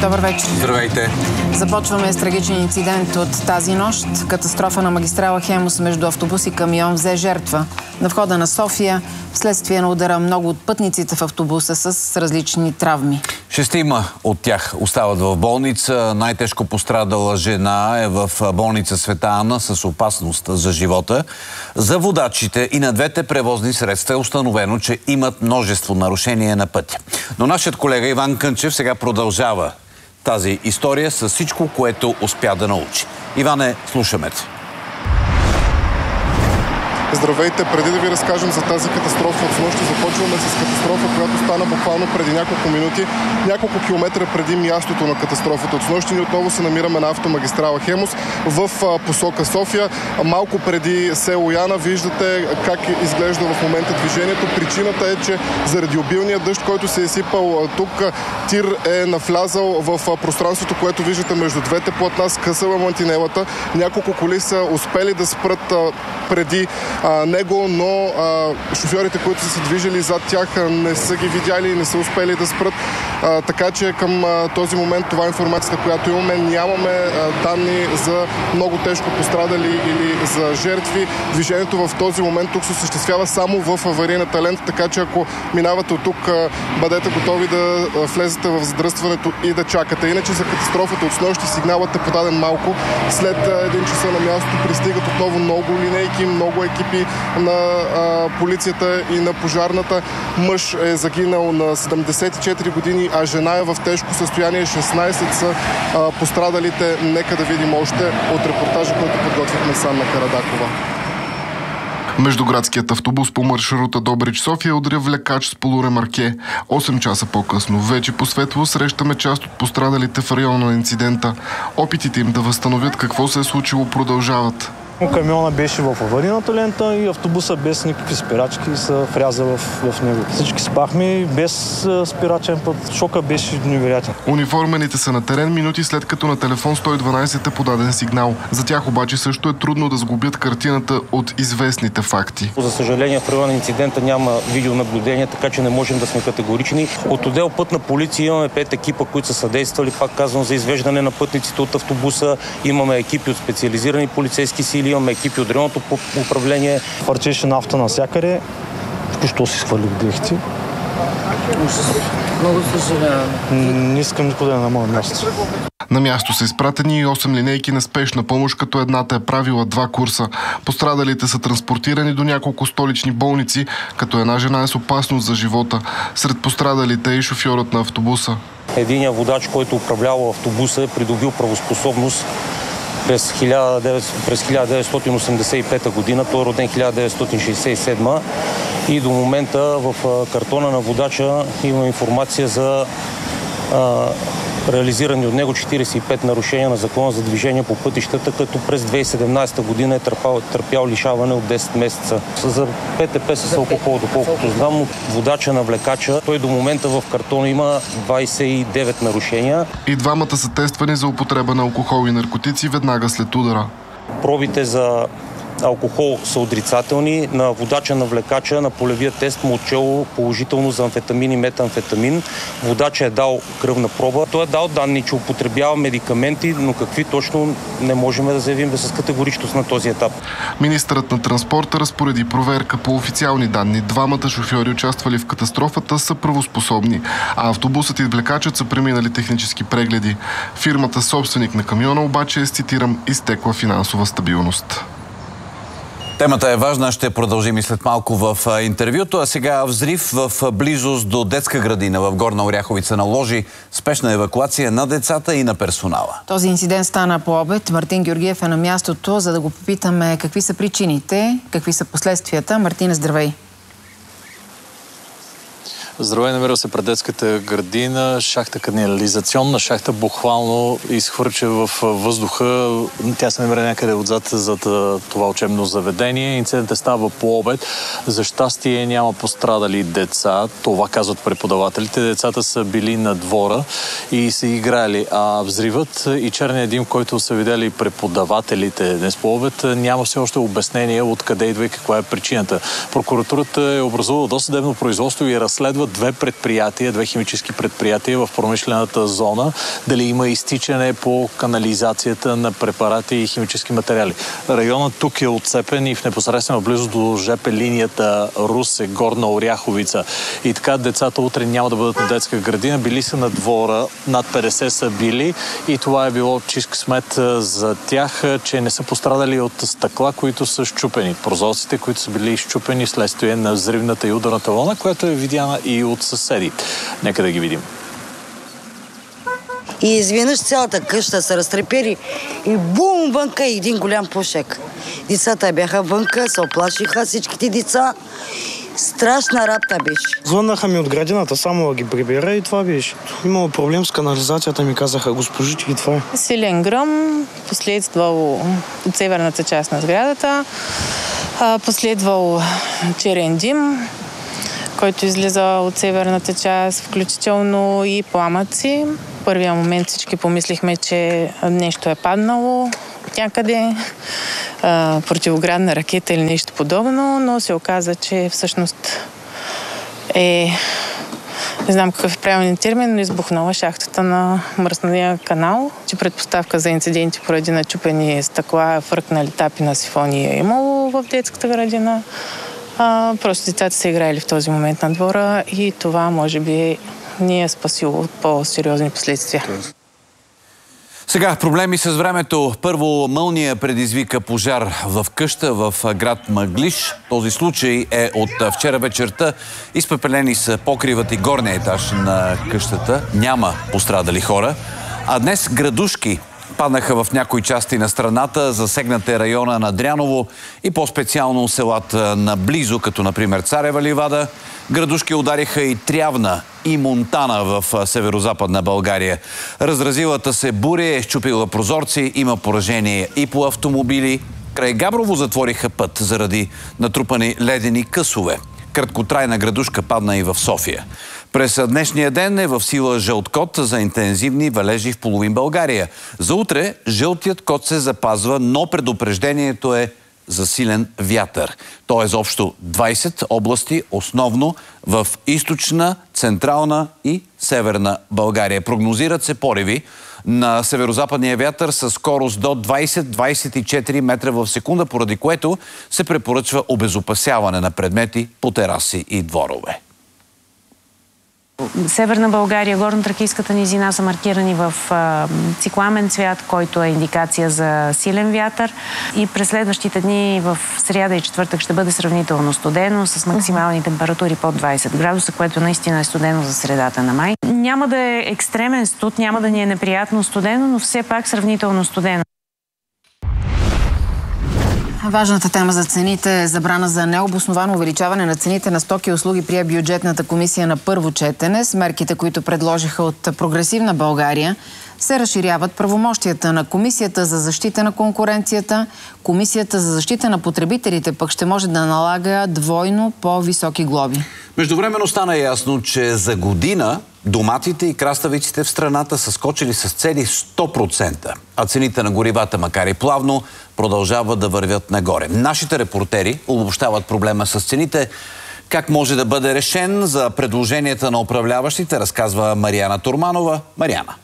Добър вечер. Здравейте. Започваме с трагичен инцидент от тази нощ. Катастрофа на магистрала Хемус между автобус и камион взе жертва на входа на София. Вследствие на удара много от пътниците в автобуса с различни травми. 6 от тях остават в болница. Най-тежко пострадала жена е в болница Света Анна с опасност за живота. За водачите и на двете превозни средства е установено, че имат множество нарушения на пътя. Но нашият колега Иван Кънчев сега продължава тази история с всичко, което успя да научи. Иване, слушаме те. Здравейте! Преди да ви разкажем за тази катастрофа от снощи, започваме с катастрофа, която стана буквално преди няколко минути, няколко километра преди мястото на катастрофата. От снощи ние отново се намираме на автомагистрала Хемус в посока София. Малко преди село Яна виждате как изглежда в момента движението. Причината е, че заради обилния дъжд, който се е сипал тук, тир е навлязал в пространството, което виждате между двете платна, скъсала мантинелата. Няколко коли са успели да спрат преди него, но шофьорите, които са се движили зад тях, не са ги видяли и не са успели да спрат. Така че към този момент това е информацията, която имаме. Нямаме данни за много тежко пострадали или за жертви. Движението в този момент тук се осъществява само в аварийната лента, така че ако минавате от тук, бъдете готови да влезете в задръстването и да чакате. Иначе за катастрофата от снощи сигналът е подаден малко. След 1 часа на място пристигат отново много линейки, много екипи на полицията и на пожарната. Мъж е загинал на 74 години, а жена е в тежко състояние. 16 са пострадалите. Нека да видим още от репортажа, който подготвихме с Анна Карадакова. Междуградският автобус по маршрута Добрич-София удря влекач с полуремарке. 8 часа по-късно, вече по светло, срещаме част от пострадалите в района на инцидента. Опитите им да възстановят какво се е случило продължават. Камиона беше в аварийната лента и автобуса без никакви спирачки се вряза в него. Всички спахме без спирачен път. Шока беше невероятен. Униформените са на терен минути след като на телефон 112 е подаден сигнал. За тях обаче също е трудно да сглобят картината от известните факти. За съжаление в района на инцидента няма видеонаблюдение, така че не можем да сме категорични. От отдел Пътна полиция имаме 5 екипа, които са съдействали, пак казвам, за извеждане на пътниците от автобуса. Имаме екипи от специализирани полицейски сили, имаме екипи от районното управление. Парчеше нафта навсякъде. Току-що си свалих дрехите. Много съжалявам. Не искам никъде да на място. На място са изпратени и 8 линейки на спешна помощ, като едната е правила 2 курса. Пострадалите са транспортирани до няколко столични болници, като една жена е с опасност за живота. Сред пострадалите е и шофьорът на автобуса. Единият водач, който управлявал автобуса, е придобил правоспособност през 1985 година. Той е роден 1967 и до момента в картона на водача има информация за реализирани от него 45 нарушения на закона за движение по пътищата, като през 2017 година е търпял лишаване от 10 месеца. За ПТП с алкохол, доколкото знам, от водача на влекача, той до момента в картона има 29 нарушения. И двамата са тествани за употреба на алкохол и наркотици веднага след удара. Пробите за алкохол са отрицателни. На водача на влекача на полевия тест му отчело положително за амфетамин и метамфетамин. Водача е дал кръвна проба. Той е дал данни, че употребява медикаменти, но какви точно не можем да заявим с категоричност на този етап. Министърът на транспорта разпореди проверка. По официални данни, двамата шофьори, участвали в катастрофата, са правоспособни, а автобусът и влекачът са преминали технически прегледи. Фирмата собственик на камиона обаче е, цитирам, изтекла финансова стабилност. Темата е важна, ще продължим и след малко в интервюто, а сега взрив в близост до детска градина в Горна Оряховица наложи спешна евакуация на децата и на персонала. Този инцидент стана по обед. Мартин Георгиев е на мястото, за да го попитаме какви са причините, какви са последствията. Мартин, здравей! Здравей, намира се пред детската градина. Шахта канализационна, шахта буквално изхвърча в въздуха. Тя се намира някъде отзад зад това учебно заведение. Инцидентът става по обед. За щастие няма пострадали деца. Това казват преподавателите. Децата са били на двора и са играли. А взривът и черният дим, който са видели преподавателите днес по обед, няма все още обяснение откъде идва и каква е причината. Прокуратурата е образувала досъдебно производство и разследва разследват две химически предприятия в промишлената зона, дали има изтичане по канализацията на препарати и химически материали. Районът тук е отцепен и в непосредствена близост до ЖП линията Русе, Горна Оряховица. И така децата утре няма да бъдат на детска градина. Били са на двора, над 50 са били и това е било чист късмет за тях, че не са пострадали от стъкла, които са счупени. Прозорците, които са били изчупени следствие на взривната и ударната вълна, която е видяна и от съседи. Нека да ги видим. И изведнъж цялата къща се разтрепери и бум, вънка и един голям пушек. Децата бяха вънка, се оплашиха всичките деца. Страшна работа беше. Звъннаха ми от градината, само да ги прибера и това беше. Имало проблем с канализацията, ми казаха госпожите и това е. Силен гръм, последвал от северната част на сградата, последвал черен дим, който излиза от северната част, включително и пламъци. В първия момент всички помислихме, че нещо е паднало някъде, противоградна ракета или нещо подобно, но се оказа, че всъщност не знам какъв е правилният термин, но избухнала шахтата на мръсния канал, че предпоставка за инциденти поради начупени стъкла, фръкнали тапи на сифони е имало в детската градина. Просто децата са играли в този момент на двора и това може би ни е спасило от по-сериозни последствия. Сега проблеми с времето. Първо, мълния предизвика пожар в къща в град Мъглиж. Този случай е от вчера вечерта. Изпепелени са покривът и горния етаж на къщата. Няма пострадали хора. А днес градушки паднаха в някои части на страната, засегнат е района на Дряново и по-специално селата наблизо, като например Царева ливада. Градушки удариха и Трявна и Монтана в северо-западна България. Разразилата се буря е счупила прозорци, има поражение и по автомобили. Край Габрово затвориха път заради натрупани ледени късове. Краткотрайна градушка падна и в София. През днешния ден е в сила жълт код за интензивни валежи в половин България. За утре жълтият код се запазва, но предупреждението е за силен вятър. Той е за общо 20 области, основно в източна, централна и северна България. Прогнозират се пориви на северо-западния вятър с скорост до 20-24 метра в секунда, поради което се препоръчва обезопасяване на предмети по тераси и дворове. Северна България, горно-тракийската низина са маркирани в цикламен цвят, който е индикация за силен вятър. И през следващите дни в сряда и четвъртък ще бъде сравнително студено, с максимални температури под 20 градуса, което наистина е студено за средата на май. Няма да е екстремен студ, няма да ни е неприятно студено, но все пак сравнително студено. Важната тема за цените е забрана за необосновано увеличаване на цените на стоки и услуги прие бюджетната комисия на първо четене. С мерките, които предложиха от Прогресивна България, се разширяват правомощията на Комисията за защита на конкуренцията. Комисията за защита на потребителите пък ще може да налага двойно по-високи глоби. Междувременно стана ясно, че за година доматите и краставиците в страната са скочили с цели 100%, а цените на горивата, макар и плавно, продължават да вървят нагоре. Нашите репортери обобщават проблема с цените. Как може да бъде решен? За предложенията на управляващите разказва Мариана Турманова. Мариана.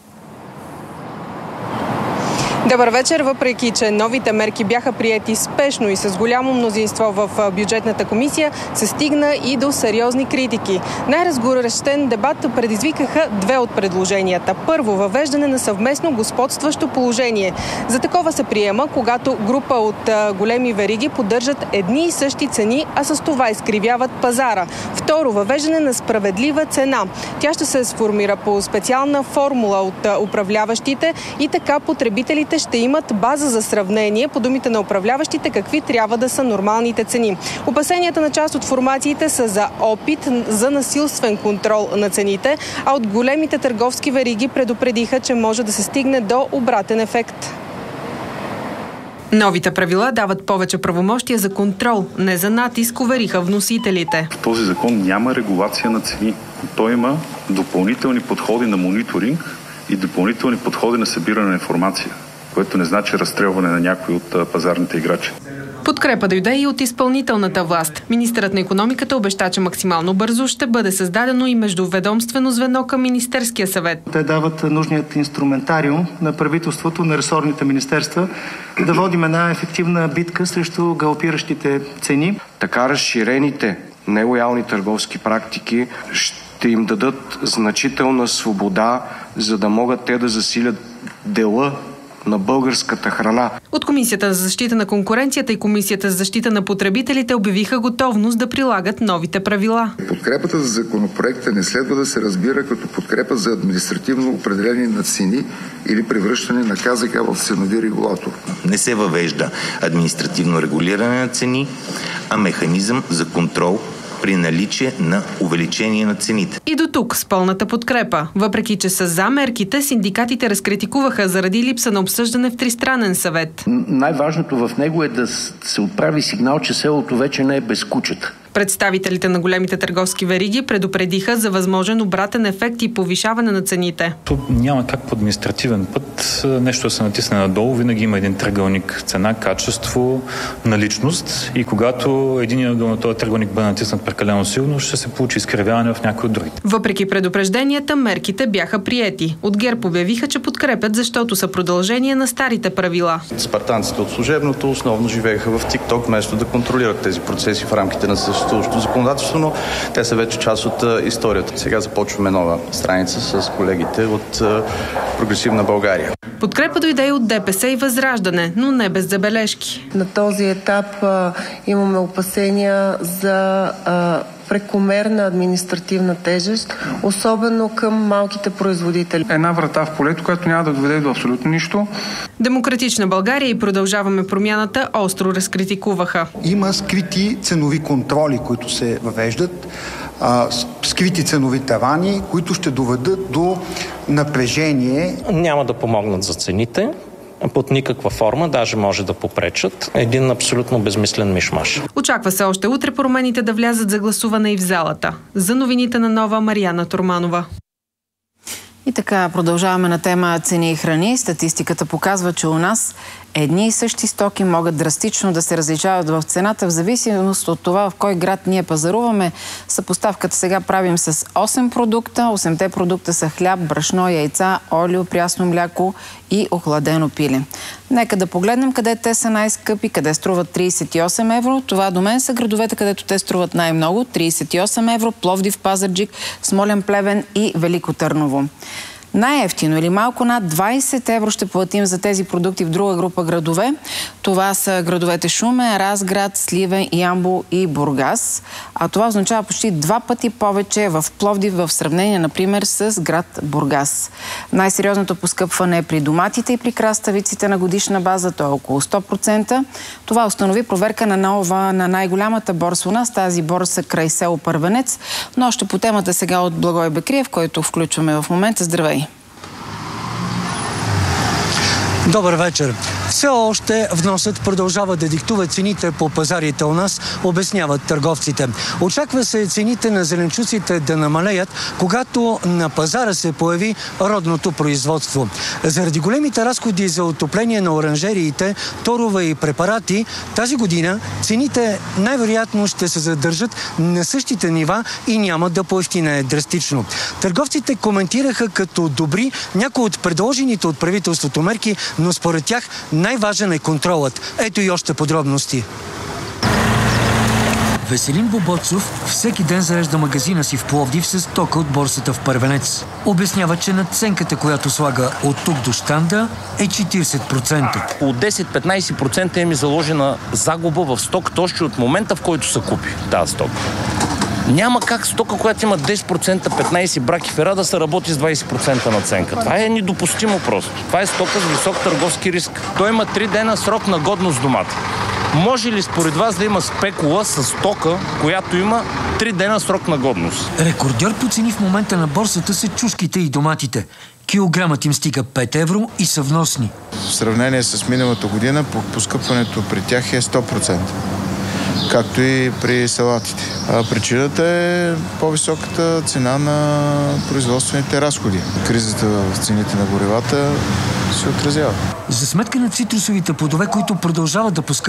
Добър вечер. Въпреки че новите мерки бяха приети спешно и с голямо мнозинство в бюджетната комисия, се стигна и до сериозни критики. Най-разгорещен дебат предизвикаха две от предложенията. Първо, въвеждане на съвместно господстващо положение. За такова се приема, когато група от големи вериги поддържат едни и същи цени, а с това изкривяват пазара. Второ, въвеждане на справедлива цена. Тя ще се сформира по специална формула от управляващите и така потребителите ще имат база за сравнение, по думите на управляващите, какви трябва да са нормалните цени. Опасенията на част от формациите са за опит за насилствен контрол на цените, а от големите търговски вериги предупредиха, че може да се стигне до обратен ефект. Новите правила дават повече правомощия за контрол, не за натиск, увериха вносителите. В този закон няма регулация на цени. Той има допълнителни подходи на мониторинг и допълнителни подходи на събиране на информация, което не значи разстрелване на някои от пазарните играчи. Подкрепа дойде и от изпълнителната власт. Министърът на икономиката обеща, че максимално бързо ще бъде създадено и междуведомствено звено към Министерския съвет. Те дават нужният инструментариум на правителството, на ресорните министерства да водим една ефективна битка срещу галопиращите цени. Така разширените нелоялни търговски практики ще им дадат значителна свобода, за да могат те да засилят дела на българската храна. От Комисията за защита на конкуренцията и Комисията за защита на потребителите обявиха готовност да прилагат новите правила. Подкрепата за законопроекта не следва да се разбира като подкрепа за административно определение на цени или превръщане на КЗК в ценови регулатор. Не се въвежда административно регулиране на цени, а механизъм за контрол при наличие на увеличение на цените. И до тук с пълната подкрепа. Въпреки че са за мерките, синдикатите разкритикуваха заради липса на обсъждане в тристранен съвет. Най-важното в него е да се отправи сигнал, че селото вече не е без кучета. Представителите на големите търговски вериги предупредиха за възможен обратен ефект и повишаване на цените. Няма как по административен път нещо да се натисне надолу. Винаги има един триъгълник цена, качество, наличност и когато един ъгъл на този триъгълник бъде натиснат прекалено силно, ще се получи изкривяване в някои от другите. Въпреки предупрежденията, мерките бяха приети. От ГЕРБ обявиха, че подкрепят, защото са продължение на старите правила. Спартанците от служебното основно живееха в TikTok, вместо да контролират тези процеси в рамките на съществуващото законодателство, но те са вече част от историята. Сега започваме нова страница с колегите от Прогресивна България. Подкрепа дойде и от ДПС и Възраждане, но не без забележки. На този етап имаме опасения за прекомерна административна тежест, особено към малките производители. Една врата в полето, която няма да доведе до абсолютно нищо. Демократична България и Продължаваме промяната остро разкритикуваха. Има скрити ценови контроли, които се въвеждат, скрити ценови тавани, които ще доведат до напрежение. Няма да помогнат за цените. Под никаква форма, даже може да попречат. Един абсолютно безмислен мишмаш. Очаква се още утре промените да влязат за гласуване и в залата. За новините на Нова, Мариана Торманова. И така, продължаваме на тема цени и храни. Статистиката показва, че у нас едни и същи стоки могат драстично да се различават в цената, в зависимост от това в кой град ние пазаруваме. Съпоставката сега правим с 8 продукта. 8-те продукта са хляб, брашно, яйца, олио, прясно мляко и охладено пиле. Нека да погледнем къде те са най-скъпи, къде струват 38 евро. Това до мен са градовете, където те струват най-много. 38 евро, Пловдив, Пазарджик, Смолян, Плевен и Велико Търново. Най-евтино или малко над 20 евро ще платим за тези продукти в друга група градове. Това са градовете Шумен, Разград, Сливен, Ямбол и Бургас. А това означава почти 2 пъти повече в Пловдив в сравнение, например, с град Бургас. Най-сериозното поскъпване е при доматите и при краставиците на годишна база. То е около 100%. Това установи проверка на нова на най-голямата борса у нас, тази борса край село Първенец. Но още по темата сега от Благой Бекриев, който включваме в момента. Здравей! Добър вечер. Все още вносът продължава да диктува цените по пазарите у нас, обясняват търговците. Очаква се цените на зеленчуците да намалеят, когато на пазара се появи родното производство. Заради големите разходи за отопление на оранжериите, торове и препарати, тази година цените най-вероятно ще се задържат на същите нива и няма да поевтинее драстично. Търговците коментираха като добри някои от предложените от правителството мерки, но според тях най-важен е контролът. Ето и още подробности. Веселин Бобоцов всеки ден зарежда магазина си в Пловдив с тока от борсата в Първенец. Обяснява, че надценката, която слага от тук до щанда, е 40%. От 10-15% е ми заложена загуба в стоката още от момента, в който се купи тази стока. Няма как стока, която има 10%, 15 браки фера, да се работи с 20% наценка. Това е недопустимо просто. Това е стока с висок търговски риск. Той има 3 дена срок на годност домата. Може ли според вас да има спекула с стока, която има 3 дена срок на годност? Рекордьор по цени в момента на борсата са чушките и доматите. Килограмът им стига 5 евро и са вносни. В сравнение с миналата година, поскъпването при тях е 100%. Както и при салатите. Причината е по-високата цена на производствените разходи. Кризата в цените на горивата се отразява. За сметка на цитрусовите плодове, които продължават да поскъпват,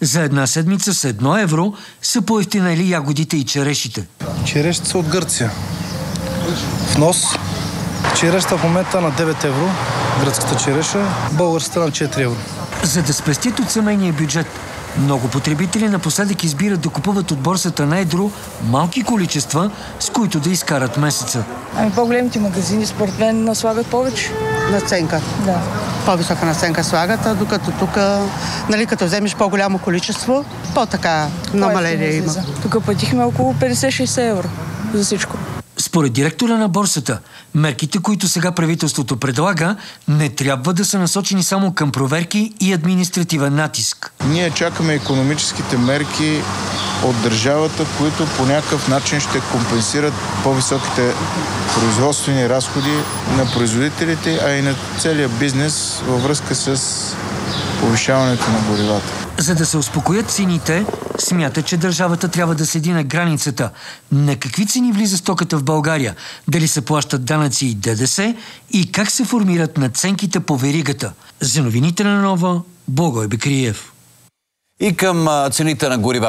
За една седмица с 1 евро са поевтинали ягодите и черешите. Черешите са от Гърция. Внос. Черешата в момента на 9 евро, гръцката череша, българската на 4 евро. За да спестят от семейния бюджет, много потребители напоследък избират да купуват от борсата на едро малки количества, с които да изкарат месеца. По-големите магазини според мен наслагат повече. Наценка. Да. По-висока наценка слагат, докато тук, нали, като вземеш по-голямо количество, по-така намаление има. Тук платихме около 50-60 евро за всичко. Според директора на борсата, мерките, които сега правителството предлага, не трябва да са насочени само към проверки и административен натиск. Ние чакаме икономическите мерки от държавата, които по някакъв начин ще компенсират по-високите производствени разходи на производителите, а и на целия бизнес във връзка с повишаването на горивата. За да се успокоят цените, смята, че държавата трябва да седи на границата. На какви цени влиза стоката в България? Дали се плащат данъци и ДДС? И как се формират надценките по веригата? За новините на Нова, Благой Бекриев. И към цените на горива.